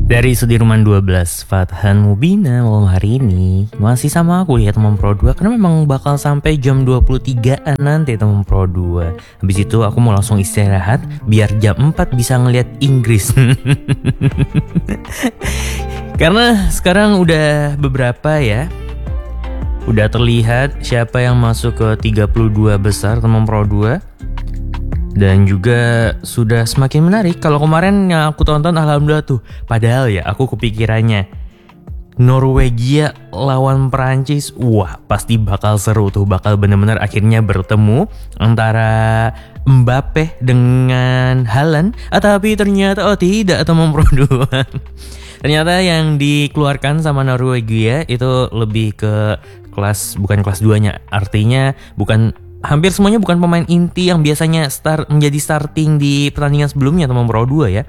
Dari Sudirman 12, Fathan Mubina malam hari ini masih sama aku ya teman Pro 2, karena memang bakal sampai jam 23-an nanti teman Pro 2. Habis itu aku mau langsung istirahat biar jam 4 bisa ngeliat Inggris. Karena sekarang udah beberapa ya, udah terlihat siapa yang masuk ke 32 besar teman Pro 2. Dan juga sudah semakin menarik. Kalau kemarin yang aku tonton alhamdulillah tuh, padahal ya aku kepikirannya Norwegia lawan Perancis, wah pasti bakal seru tuh, bakal bener-bener akhirnya bertemu antara Mbappe dengan Haaland. Tapi ternyata tidak teman Pro 2. Ternyata yang dikeluarkan sama Norwegia itu lebih ke bukan kelas 2-nya. Artinya hampir semuanya bukan pemain inti yang biasanya menjadi starting di pertandingan sebelumnya teman Pro 2 ya.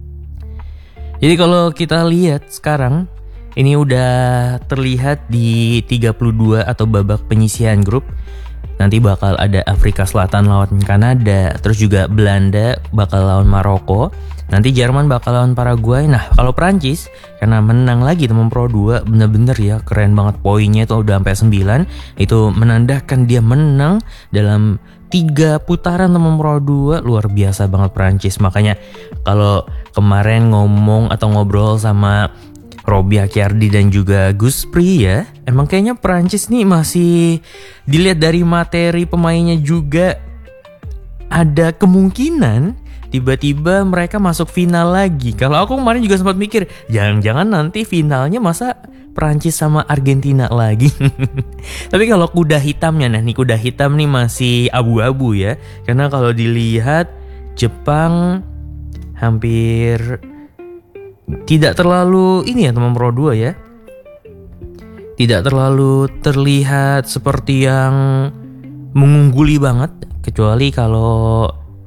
Jadi kalau kita lihat sekarang ini udah terlihat di 32 atau babak penyisihan grup. Nanti bakal ada Afrika Selatan lawan Kanada, terus juga Belanda bakal lawan Maroko. Nanti Jerman bakal lawan Paraguay. Nah, kalau Prancis karena menang lagi teman Pro 2, bener-bener ya keren banget, poinnya itu udah sampai 9. Itu menandakan dia menang dalam 3 putaran teman Pro 2. Luar biasa banget Prancis. Makanya kalau kemarin ngomong atau ngobrol sama Roby Akiardi dan juga Gus Pri ya, emang kayaknya Prancis nih masih dilihat dari materi pemainnya juga ada kemungkinan tiba-tiba mereka masuk final lagi. Kalau aku kemarin juga sempat mikir, jangan-jangan nanti finalnya masa Prancis sama Argentina lagi. Tapi kalau kuda hitamnya, nah nih kuda hitam nih masih abu-abu ya. Karena kalau dilihat Jepang hampir tidak terlalu ini ya teman Pro 2 ya. Tidak terlalu terlihat seperti yang mengungguli banget, kecuali kalau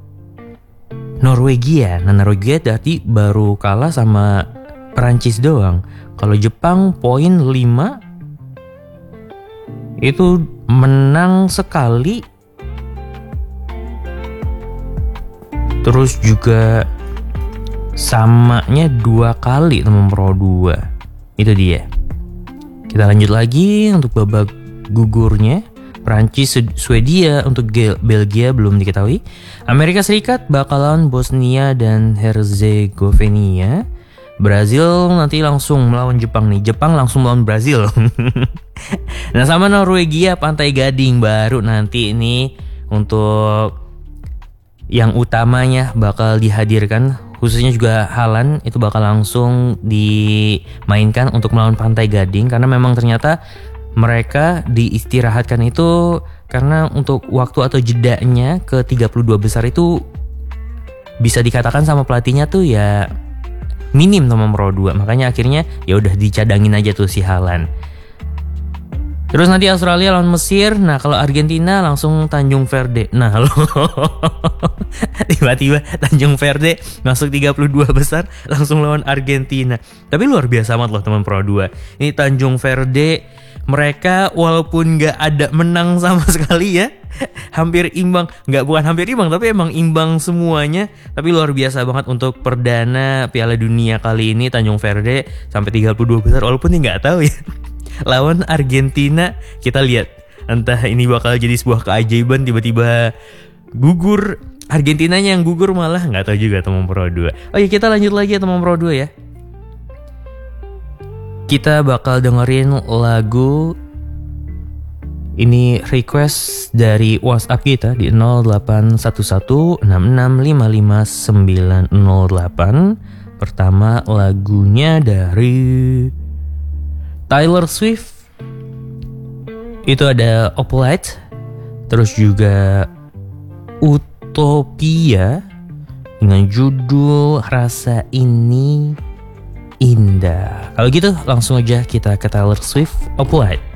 Norwegia. Nah, Norwegia tadi baru kalah sama Perancis doang. Kalau Jepang poin 5 itu menang sekali. Terus juga samanya 2 kali teman Pro 2. Itu dia. Kita lanjut lagi untuk babak gugurnya. Prancis, Swedia, untuk Belgia belum diketahui. Amerika Serikat bakalan Bosnia dan Herzegovina. Brazil nanti langsung melawan Jepang nih. Jepang langsung melawan Brazil. Nah, sama Norwegia Pantai Gading baru nanti ini untuk yang utamanya bakal dihadirkan, khususnya juga Haaland itu bakal langsung dimainkan untuk melawan Pantai Gading. Karena memang ternyata mereka diistirahatkan itu karena untuk waktu atau jedanya ke 32 besar itu bisa dikatakan sama pelatihnya tuh ya minim teman Pro 2. Makanya akhirnya ya udah dicadangin aja tuh si Haaland. Terus nanti Australia lawan Mesir. Nah, kalau Argentina langsung Tanjung Verde. Nah, lo tiba-tiba Tanjung Verde masuk 32 besar langsung lawan Argentina. Tapi luar biasa banget loh teman Pro 2. Ini Tanjung Verde, mereka walaupun gak ada menang sama sekali ya, hampir imbang. Bukan hampir imbang, tapi emang imbang semuanya. Tapi luar biasa banget untuk perdana Piala Dunia kali ini Tanjung Verde sampai 32 besar. Walaupun dia gak tahu ya, lawan Argentina kita lihat entah ini bakal jadi sebuah keajaiban tiba-tiba gugur, Argentinanya yang gugur malah nggak tahu juga teman Pro 2. Oke, kita lanjut lagi ya teman Pro 2 ya. Kita bakal dengerin lagu ini request dari WhatsApp kita di 081166555908. Pertama lagunya dari Taylor Swift, itu ada Opalite, terus juga Utopia dengan judul Rasa Ini Indah. Kalau gitu langsung aja kita ke Taylor Swift, Opalite.